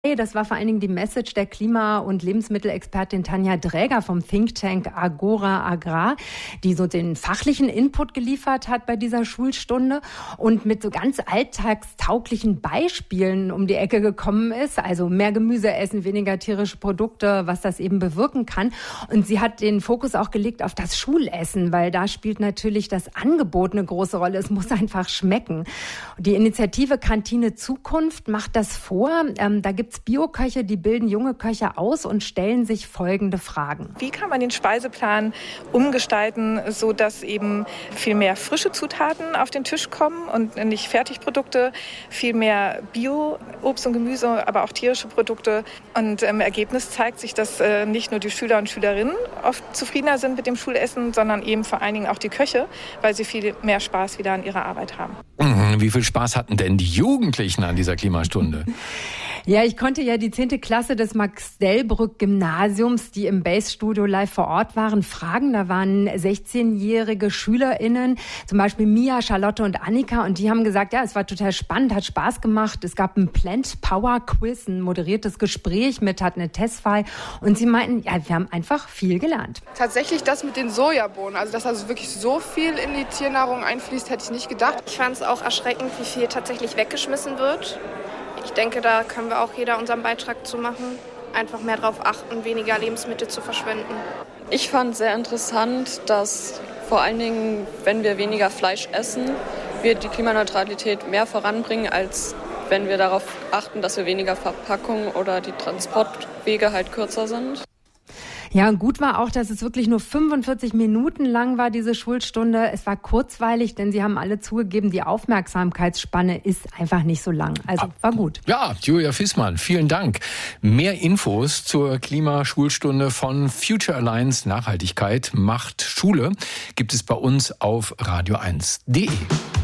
Das war vor allen Dingen die Message der Klima- und Lebensmittelexpertin Tanja Dräger vom Think Tank Agora Agrar, die so den fachlichen Input geliefert hat bei dieser Schulstunde und mit so ganz alltagstauglichen Beispielen um die Ecke gekommen ist. Also mehr Gemüse essen, weniger tierische Produkte, was das eben bewirken kann. Und sie hat den Fokus auch gelegt auf das Schulessen, weil da spielt natürlich das Angebot eine große Rolle. Es muss einfach schmecken. Die Initiative Kantine Zukunft macht das vor. Da gibt Bioköche, die bilden junge Köche aus und stellen sich folgende Fragen. Wie kann man den Speiseplan umgestalten, so dass eben viel mehr frische Zutaten auf den Tisch kommen und nicht Fertigprodukte, viel mehr Bio-Obst und Gemüse, aber auch tierische Produkte. Und im Ergebnis zeigt sich, dass nicht nur die Schüler und Schülerinnen oft zufriedener sind mit dem Schulessen, sondern eben vor allen Dingen auch die Köche, weil sie viel mehr Spaß wieder an ihrer Arbeit haben. Wie viel Spaß hatten denn die Jugendlichen an dieser Klimastunde? Ja, ich konnte ja die 10. Klasse des Max-Delbrück-Gymnasiums, die im Base-Studio live vor Ort waren, fragen. Da waren 16-jährige SchülerInnen, zum Beispiel Mia, Charlotte und Annika. Und die haben gesagt, ja, es war total spannend, hat Spaß gemacht. Es gab ein Plant-Power-Quiz, ein moderiertes Gespräch mit hat eine Testfrei. Und sie meinten, ja, wir haben einfach viel gelernt. Tatsächlich das mit den Sojabohnen, also dass also wirklich so viel in die Tiernahrung einfließt, hätte ich nicht gedacht. Ich fand es auch erschreckend, wie viel tatsächlich weggeschmissen wird. Ich denke, da können wir auch jeder unseren Beitrag zu machen. Einfach mehr darauf achten, weniger Lebensmittel zu verschwenden. Ich fand sehr interessant, dass vor allen Dingen, wenn wir weniger Fleisch essen, wir die Klimaneutralität mehr voranbringen, als wenn wir darauf achten, dass wir weniger Verpackungen oder die Transportwege halt kürzer sind. Ja, und gut war auch, dass es wirklich nur 45 Minuten lang war, diese Schulstunde. Es war kurzweilig, denn sie haben alle zugegeben, die Aufmerksamkeitsspanne ist einfach nicht so lang. Also war gut. Ja, Julia Fißmann, vielen Dank. Mehr Infos zur Klimaschulstunde von Future Alliance Nachhaltigkeit macht Schule gibt es bei uns auf radio1.de.